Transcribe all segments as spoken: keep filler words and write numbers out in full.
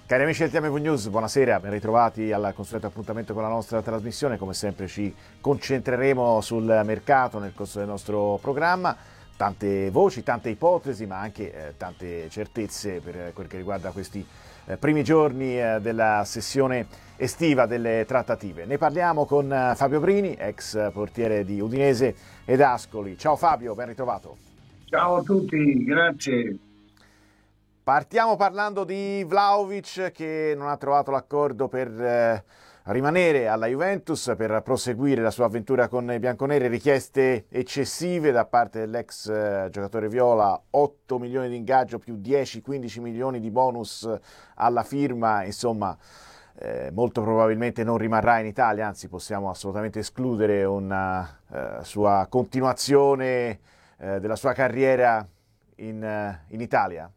Cari amici del T M V News, buonasera, ben ritrovati al consueto appuntamento con la nostra trasmissione. Come sempre ci concentreremo sul mercato nel corso del nostro programma. Tante voci, tante ipotesi, ma anche eh, tante certezze per quel che riguarda questi eh, primi giorni eh, della sessione estiva delle trattative. Ne parliamo con eh, Fabio Brini, ex portiere di Udinese ed Ascoli. Ciao Fabio, ben ritrovato. Ciao a tutti, grazie. Partiamo parlando di Vlahovic, che non ha trovato l'accordo per eh, rimanere alla Juventus, per proseguire la sua avventura con i bianconeri. Richieste eccessive da parte dell'ex eh, giocatore viola, otto milioni di ingaggio più dieci quindici milioni di bonus alla firma, insomma eh, molto probabilmente non rimarrà in Italia, anzi possiamo assolutamente escludere una eh, sua continuazione eh, della sua carriera in, eh, in Italia.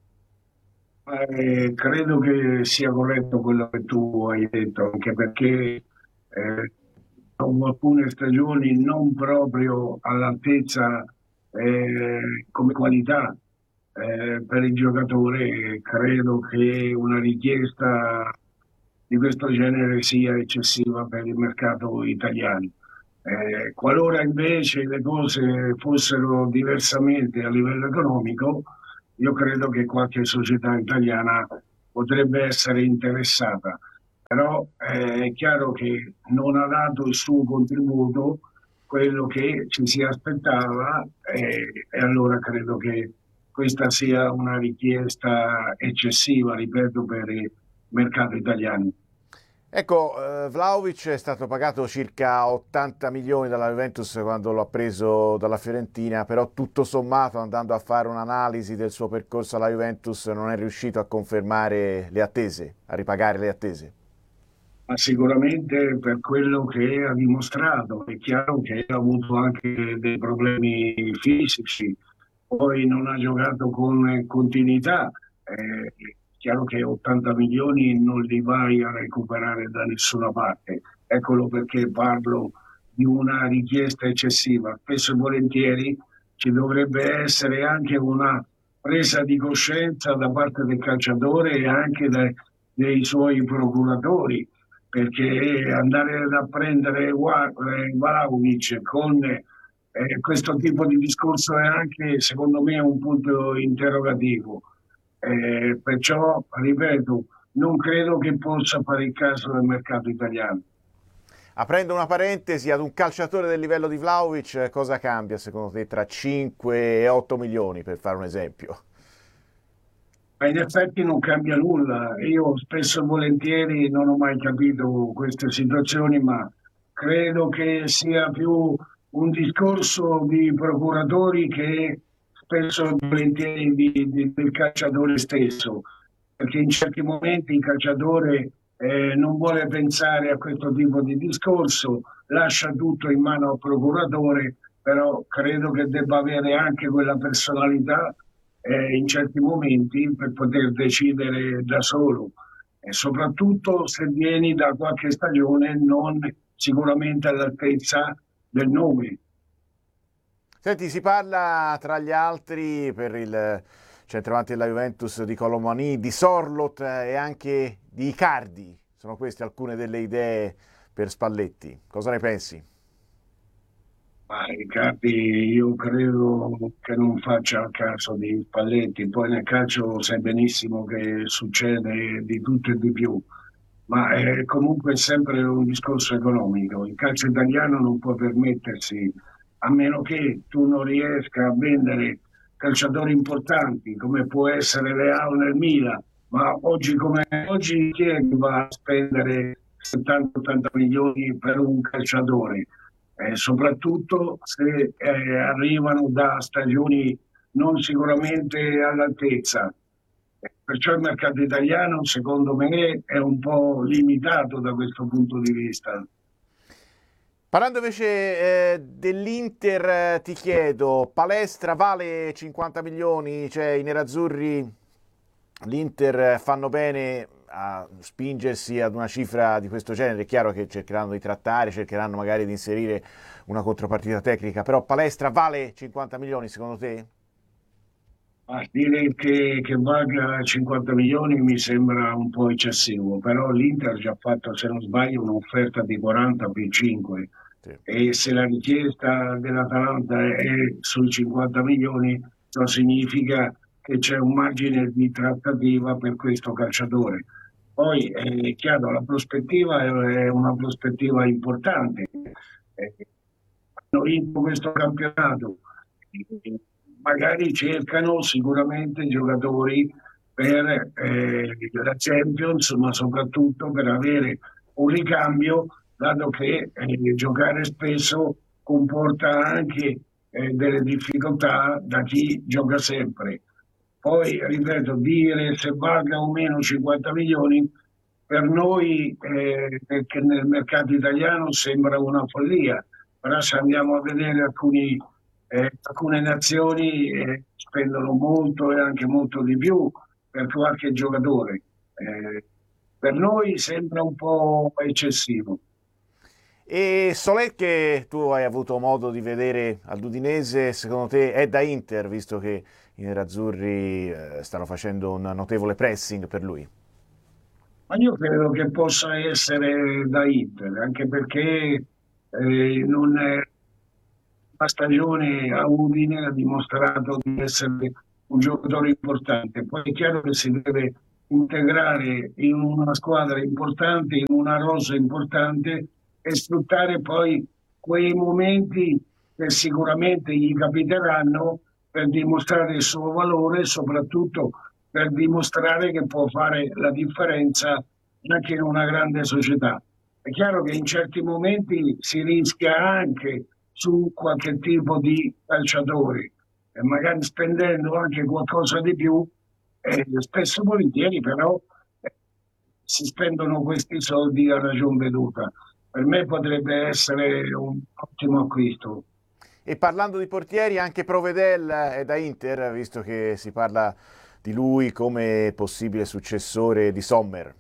Eh, credo che sia corretto quello che tu hai detto, anche perché eh, dopo alcune stagioni non proprio all'altezza eh, come qualità eh, per il giocatore, credo che una richiesta di questo genere sia eccessiva per il mercato italiano. Eh, qualora invece le cose fossero diversamente a livello economico, io credo che qualche società italiana potrebbe essere interessata, però eh, è chiaro che non ha dato il suo contributo, quello che ci si aspettava, eh, e allora credo che questa sia una richiesta eccessiva, ripeto, per il mercato italiano. Ecco, eh, Vlahovic è stato pagato circa ottanta milioni dalla Juventus quando lo ha preso dalla Fiorentina, però tutto sommato, andando a fare un'analisi del suo percorso alla Juventus, non è riuscito a confermare le attese, a ripagare le attese. Ma sicuramente per quello che ha dimostrato, è chiaro che ha avuto anche dei problemi fisici, poi non ha giocato con continuità, eh, è chiaro che ottanta milioni non li vai a recuperare da nessuna parte, eccolo perché parlo di una richiesta eccessiva. Spesso e volentieri ci dovrebbe essere anche una presa di coscienza da parte del calciatore e anche dai, dei suoi procuratori, perché andare a prendere Vlahovic con eh, questo tipo di discorso è anche, secondo me, un punto interrogativo. Eh, perciò, ripeto, non credo che possa fare il caso del mercato italiano. Aprendo una parentesi, ad un calciatore del livello di Vlahovic, cosa cambia secondo te tra cinque e otto milioni, per fare un esempio? Ma in effetti non cambia nulla. Io spesso e volentieri non ho mai capito queste situazioni, ma credo che sia più un discorso di procuratori che spesso e volentieri di, di, del calciatore stesso, perché in certi momenti il calciatore eh, non vuole pensare a questo tipo di discorso, lascia tutto in mano al procuratore, però credo che debba avere anche quella personalità eh, in certi momenti per poter decidere da solo, e soprattutto se vieni da qualche stagione non sicuramente all'altezza del nome. Senti, si parla tra gli altri per il centravanti della Juventus di Colomani, di Sorloth e anche di Icardi. Sono queste alcune delle idee per Spalletti. Cosa ne pensi? Ma Riccardi, io credo che non faccia il caso di Spalletti, poi nel calcio sai benissimo che succede di tutto e di più, ma è comunque sempre un discorso economico. Il calcio italiano non può permettersi, a meno che tu non riesca a vendere calciatori importanti come può essere Leao nel Milan, ma oggi come oggi chi è che va a spendere settanta ottanta milioni per un calciatore? Eh, soprattutto se eh, arrivano da stagioni non sicuramente all'altezza. Perciò il mercato italiano, secondo me, è un po' limitato da questo punto di vista. Parlando invece eh, dell'Inter, eh, ti chiedo, Palestra vale cinquanta milioni, cioè i nerazzurri, l'Inter fanno bene a spingersi ad una cifra di questo genere. È chiaro che cercheranno di trattare, cercheranno magari di inserire una contropartita tecnica, però Palestra vale cinquanta milioni secondo te? A dire che, che valga cinquanta milioni mi sembra un po' eccessivo, però l'Inter ha già fatto, se non sbaglio, un'offerta di quaranta più cinque Sì. e se la richiesta dell'Atalanta è sui cinquanta milioni, ciò significa che c'è un margine di trattativa per questo calciatore. Poi è chiaro, la prospettiva è una prospettiva importante. Eh, Hanno vinto questo campionato, magari cercano sicuramente giocatori per eh, la Champions, ma soprattutto per avere un ricambio, dato che eh, giocare spesso comporta anche eh, delle difficoltà da chi gioca sempre. Poi, ripeto, dire se valga o meno cinquanta milioni per noi eh, che nel mercato italiano sembra una follia, però se andiamo a vedere alcuni, eh, alcune nazioni eh, spendono molto e anche molto di più per qualche giocatore. Eh, per noi sembra un po' eccessivo. E Solé, che tu hai avuto modo di vedere all'Udinese, secondo te è da Inter, visto che i nerazzurri eh, stanno facendo un notevole pressing per lui? Ma io credo che possa essere da Inter, anche perché eh, non è la stagione a Udine ha dimostrato di essere un giocatore importante. Poi è chiaro che si deve integrare in una squadra importante, in una rosa importante e sfruttare poi quei momenti che sicuramente gli capiteranno per dimostrare il suo valore e soprattutto per dimostrare che può fare la differenza anche in una grande società. È chiaro che in certi momenti si rischia anche su qualche tipo di calciatori e magari spendendo anche qualcosa di più, eh, spesso e volentieri però eh, si spendono questi soldi a ragion veduta. Per me potrebbe essere un ottimo acquisto. E parlando di portieri, anche Provedel è da Inter, visto che si parla di lui come possibile successore di Sommer.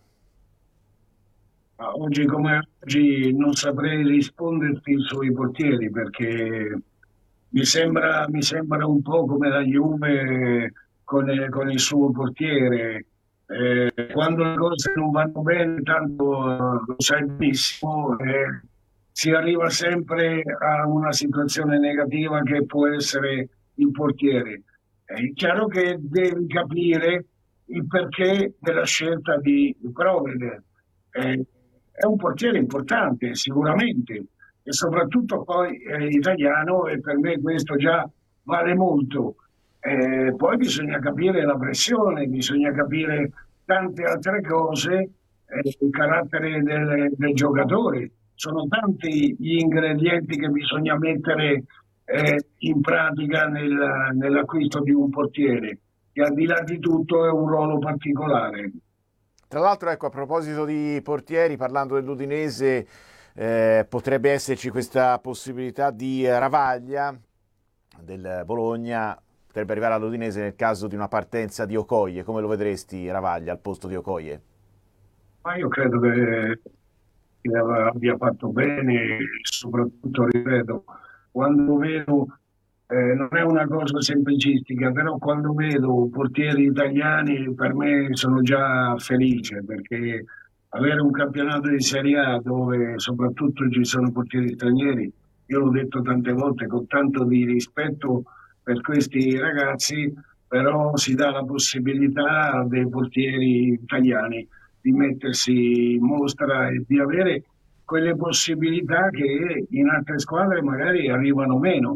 Ma oggi come oggi non saprei risponderti sui portieri perché mi sembra, mi sembra un po' come la Juve con, con il suo portiere. Eh, quando le cose non vanno bene, tanto eh, lo sai benissimo, eh, si arriva sempre a una situazione negativa che può essere il portiere. È chiaro che devi capire il perché della scelta di Provide. Eh, è un portiere importante, sicuramente, e soprattutto poi è italiano e per me questo già vale molto. Eh, poi bisogna capire la pressione, bisogna capire tante altre cose, eh, il carattere del, del giocatore. Sono tanti gli ingredienti che bisogna mettere eh, in pratica nel, nell'acquisto di un portiere, che al di là di tutto è un ruolo particolare. Tra l'altro, ecco, a proposito di portieri, parlando dell'Udinese, eh, potrebbe esserci questa possibilità di Ravaglia del Bologna, potrebbe arrivare all'Udinese nel caso di una partenza di Okoye. Come lo vedresti Ravaglia al posto di Okoye? Ma io credo che, che abbia fatto bene, e soprattutto, ripeto, quando vedo, eh, non è una cosa semplicistica, però quando vedo portieri italiani per me sono già felice perché avere un campionato di Serie A dove soprattutto ci sono portieri stranieri, io l'ho detto tante volte con tanto di rispetto per questi ragazzi, però si dà la possibilità dei portieri italiani di mettersi in mostra e di avere quelle possibilità che in altre squadre magari arrivano meno.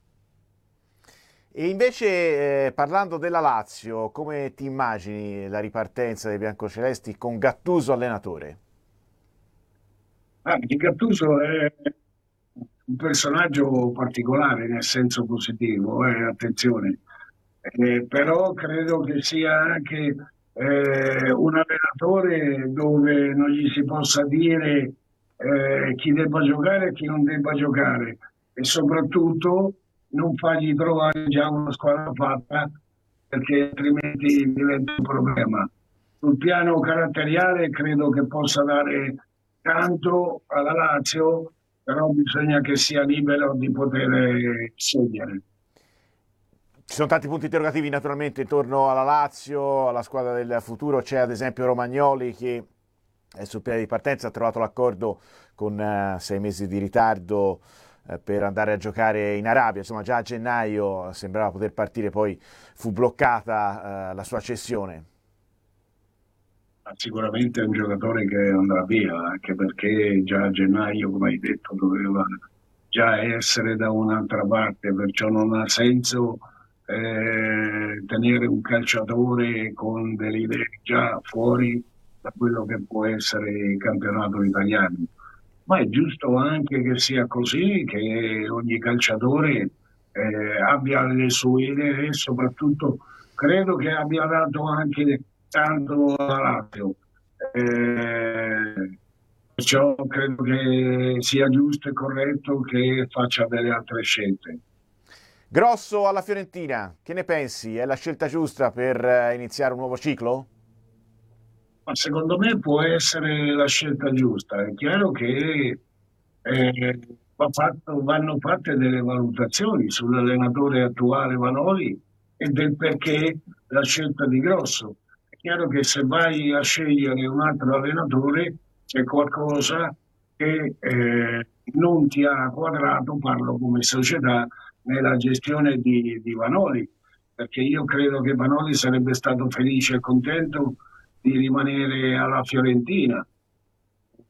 E invece, eh, parlando della Lazio, come ti immagini la ripartenza dei biancocelesti con Gattuso allenatore? Ah, Di Gattuso è un personaggio particolare nel senso positivo, eh, attenzione. Eh, però credo che sia anche eh, un allenatore dove non gli si possa dire eh, chi debba giocare e chi non debba giocare e soprattutto non fargli trovare già una squadra fatta perché altrimenti diventa un problema. Sul piano caratteriale credo che possa dare tanto alla Lazio, però bisogna che sia libero di poter scegliere. Ci sono tanti punti interrogativi naturalmente intorno alla Lazio, alla squadra del futuro. C'è ad esempio Romagnoli che è sul piede di partenza, ha trovato l'accordo con uh, sei mesi di ritardo uh, per andare a giocare in Arabia. Insomma, già a gennaio sembrava poter partire, poi fu bloccata uh, la sua cessione. Sicuramente è un giocatore che andrà via, anche perché già a gennaio, come hai detto, doveva già essere da un'altra parte, perciò non ha senso eh, tenere un calciatore con delle idee già fuori da quello che può essere il campionato italiano. Ma è giusto anche che sia così, che ogni calciatore eh, abbia le sue idee e soprattutto credo che abbia dato anche tanto alla Lazio. Eh, perciò credo che sia giusto e corretto che faccia delle altre scelte. Grosso alla Fiorentina, che ne pensi? È la scelta giusta per uh, iniziare un nuovo ciclo? Ma secondo me può essere la scelta giusta. È chiaro che eh, va fatto, vanno fatte delle valutazioni sull'allenatore attuale Vanoli e del perché la scelta di Grosso. È chiaro che se vai a scegliere un altro allenatore c'è qualcosa che eh, non ti ha quadrato, parlo come società, nella gestione di, di Vanoli, perché io credo che Vanoli sarebbe stato felice e contento di rimanere alla Fiorentina